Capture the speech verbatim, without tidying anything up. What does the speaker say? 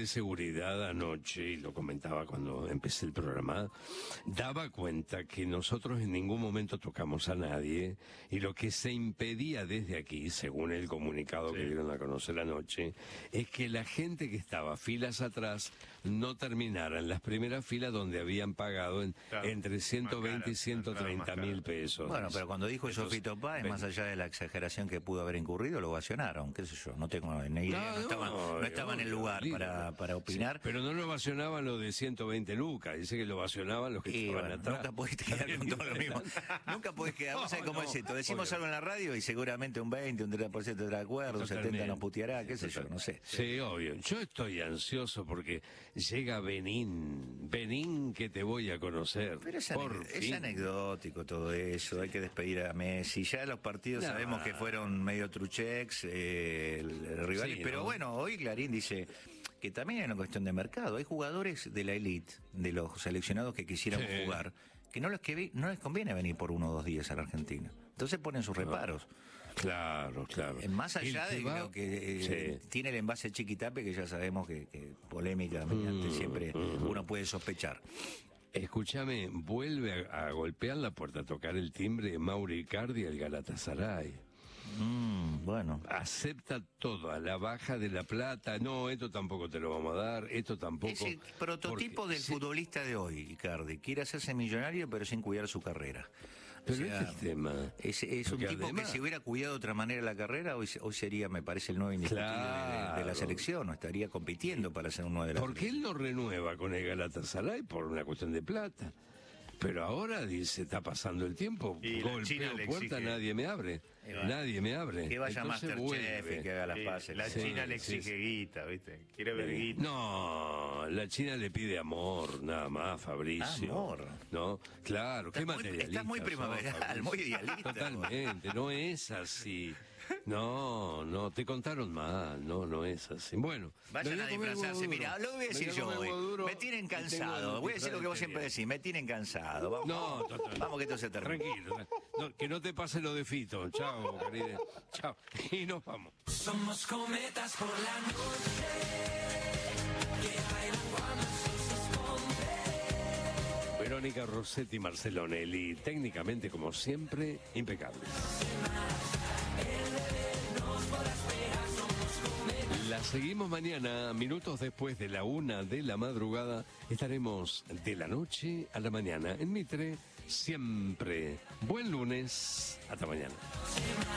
de seguridad anoche, y lo comentaba cuando empecé el programa, daba cuenta que nosotros en ningún momento tocamos a nadie, y lo que se impedía desde aquí, según el comunicado sí. que dieron a conocer anoche, es que la gente que estaba filas atrás no terminara en las primeras filas donde habían pagado en, claro, entre ciento veinte y ciento treinta mil pesos. Bueno, pero cuando dijo eso Fito Páez, más allá de la exageración que pudo haber incurrido, lo ovacionaron, qué sé yo, no tengo ni idea, no, no estaba, no estaba en el lugar para, para opinar. Sí, pero no lo ovacionaban los de ciento veinte lucas, dice que lo ovacionaban los que y estaban bueno, atrás. Nunca podés quedar con todo lo mismo. Nunca podés quedar, vos sabés cómo no, es esto, decimos obvio. Algo en la radio y seguramente un veinte, un treinta por ciento de acuerdo, un setenta por ciento nos puteará, qué sé yo, no sé. Sí, obvio. Yo estoy ansioso porque llega Benín, Benín que te voy a conocer. Pero es, por es anecdótico todo eso, hay que despedir a Messi. Ya los partidos no. sabemos que fueron medio truchex, eh, el, el rival, sí, pero ¿no? bueno, hoy Clarín dice que también hay una cuestión de mercado. Hay jugadores de la élite, de los seleccionados que quisieran sí. jugar, que no les, que no les conviene venir por uno o dos días a la Argentina. Entonces ponen sus reparos. Claro, claro. Más allá de va... lo que eh, sí. tiene el envase Chiquitape, que ya sabemos que, que polémica mediante mm, siempre mm. uno puede sospechar. Escúchame, vuelve a, a golpear la puerta, a tocar el timbre Mauro Icardi al Galatasaray. Mm, bueno. Acepta todo, a la baja de la plata. No, esto tampoco te lo vamos a dar, esto tampoco. Es el prototipo porque, del sí. futbolista de hoy, Icardi. Quiere hacerse millonario, pero sin cuidar su carrera. Pero o sea, este es el tema. Es, es un tipo además, que si hubiera cuidado de otra manera la carrera, hoy, hoy sería, me parece, el nuevo indiscutible claro. de, de la selección, o estaría compitiendo para ser un nuevo de la Porque selección. Él lo renueva con el Galatasaray por una cuestión de plata. Pero ahora dice, está pasando el tiempo, y golpeo puerta, nadie me abre, nadie me abre. Que vaya Masterchef y que haga las sí, pases. La sí, China le exige sí. guita, ¿viste? Quiere ver guita. No, la China le pide amor, nada más, Fabricio. Amor. No, claro, estás qué muy, materialista. Estás muy primaveral, muy idealista. Totalmente, no es así. No, no, te contaron mal, no, no es así. Bueno, vayan a disfrazarse, mira, lo voy a decir yo hoy. Duro, me tienen cansado, voy a decir lo que vos siempre decís, me tienen cansado. Vamos, no, total, vamos que esto se termine. Tranquilo, no, que no te pase lo de Fito. Chao, querida. Chao. Y nos vamos. Somos cometas por la noche que bailan cuando el sol se esconde. Verónica Rossetti, Marcelo Nelly, técnicamente como siempre, impecables. La seguimos mañana, minutos después de la una de la madrugada. Estaremos de la noche a la mañana en Mitre, siempre. Buen lunes, hasta mañana.